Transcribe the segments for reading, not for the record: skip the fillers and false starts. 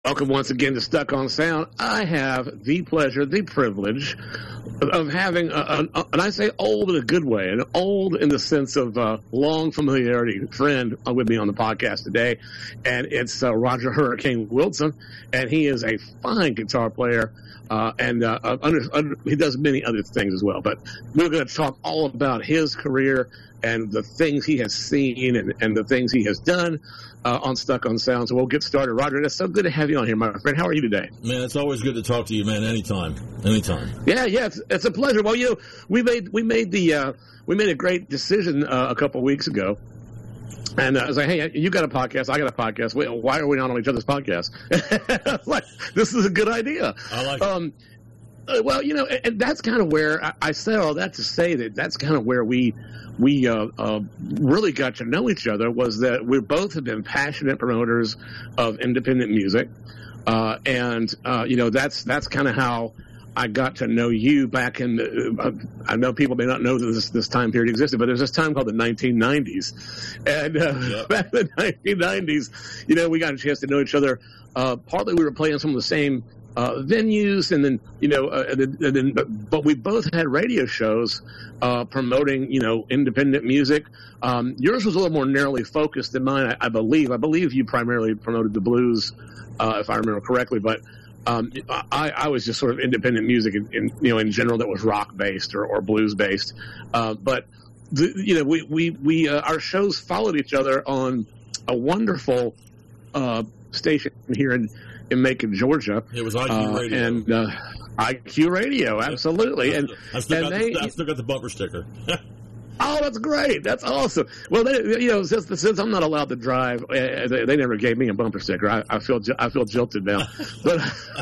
Welcome once again to Stuck on Sound. I have the pleasure, the privilege of having, and I say old in a good way, and old in the sense of long familiarity friend with me on the podcast today, and it's Roger Hurricane Wilson, and he is a fine guitar player, and he does many other things as well. But we're going to talk all about his career and the things he has seen and the things he has done on Stuck on Sound. So we'll get started. Roger, it's so good to have you on here, my friend. How are you today? Man, it's always good to talk to you, man. Anytime. Yeah, it's a pleasure. Well, we made a great decision a couple of weeks ago. And I was like, hey, you got a podcast, I got a podcast. Why are we not on each other's podcast? Like, this is a good idea. I like it. Well, and that's kind of where I say all that to say that's kind of where we really got to know each other, was that we both have been passionate promoters of independent music. And that's kind of how I got to know you back in I know people may not know that this time period existed, but there's this time called the 1990s. And back in the 1990s, we got a chance to know each other. Partly we were playing some of the same venues, and then, but we both had radio shows promoting, independent music. Yours was a little more narrowly focused than mine, I believe. I believe you primarily promoted the blues, if I remember correctly, but I was just sort of independent music in general that was rock based or blues based. But we our shows followed each other on a wonderful station here in Macon, Georgia. It was IQ Radio. And IQ Radio, absolutely. And I still got the bumper sticker. Oh, that's great. That's awesome. Well, since I'm not allowed to drive, they never gave me a bumper sticker. I feel jilted now. But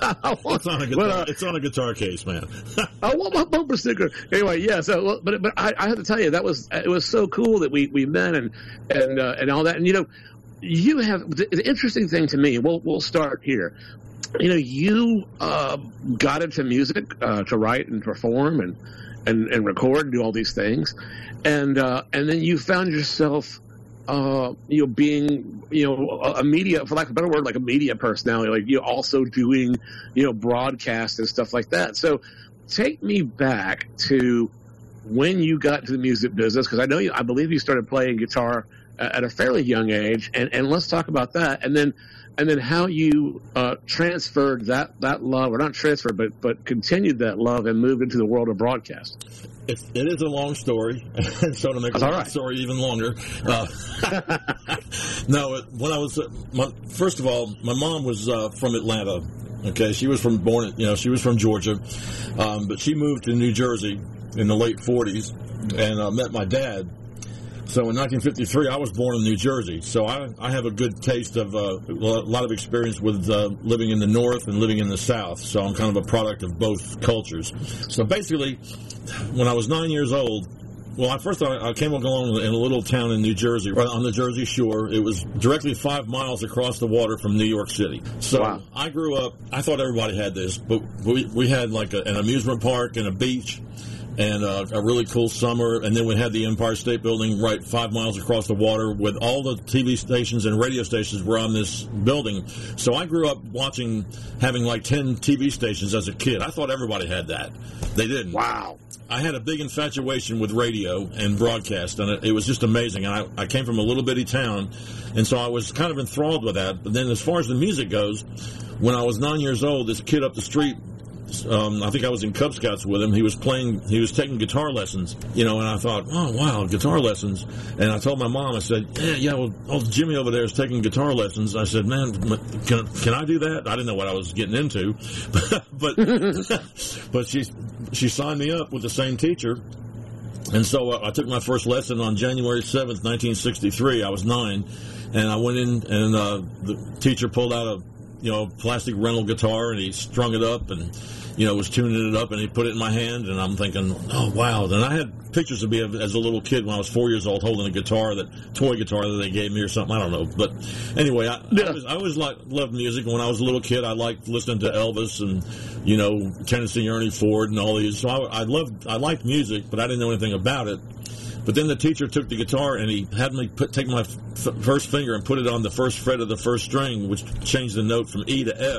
it's on a guitar case, man. I want my bumper sticker. Anyway, yeah. So, but I have to tell you, it was so cool that we met and all that. And you have the interesting thing to me. We'll start here. You got into music to write and perform and record and do all these things, and then you found yourself being a media, for lack of a better word, like a media personality, like you also doing broadcasts and stuff like that. So take me back to when you got to the music business, because I believe you started playing guitar at a fairly young age, and let's talk about that, and then how you transferred that love, or not transferred, but continued that love and moved into the world of broadcast. It is a long story, and so to make the story even longer. No, when I was first of all, my mom was from Atlanta. Okay, she was from Georgia, but she moved to New Jersey in the late 40s and met my dad. So in 1953, I was born in New Jersey. So I have a good taste of a lot of experience with living in the North and living in the South. So I'm kind of a product of both cultures. So basically, when I was 9 years old, I came along in a little town in New Jersey, right on the Jersey Shore. It was directly 5 miles across the water from New York City. So wow. I grew up, I thought everybody had this, but we had like an amusement park and a beach, and a really cool summer, and then we had the Empire State Building right 5 miles across the water, with all the TV stations and radio stations were on this building. So I grew up having like 10 TV stations as a kid. I thought everybody had that. They didn't. Wow. I had a big infatuation with radio and broadcast, and it was just amazing. And I came from a little bitty town, and so I was kind of enthralled with that. But then as far as the music goes, when I was 9 years old, this kid up the street, I think I was in Cub Scouts with him. He was taking guitar lessons, and I thought, oh, wow, guitar lessons. And I told my mom, I said, Jimmy over there is taking guitar lessons. I said, man, can I do that? I didn't know what I was getting into, but she signed me up with the same teacher. And so I took my first lesson on January 7th, 1963. I was 9, and I went in, and the teacher pulled out a plastic rental guitar, and he strung it up and, was tuning it up, and he put it in my hand, and I'm thinking, oh, wow. Then I had pictures of me as a little kid when I was 4 years old holding a toy guitar that they gave me or something. I don't know. But anyway, I always loved music. When I was a little kid, I liked listening to Elvis and, Tennessee Ernie Ford and all these. So I liked music, but I didn't know anything about it. But then the teacher took the guitar and he had me take my first finger and put it on the first fret of the first string, which changed the note from E to F.